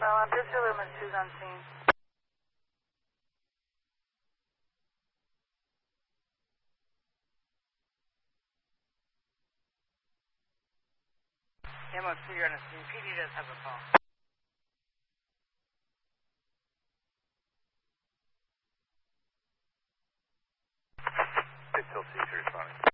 District Lumen 2's on scene. MO2, you're on a scene. PD does have a call. Until C2 responding.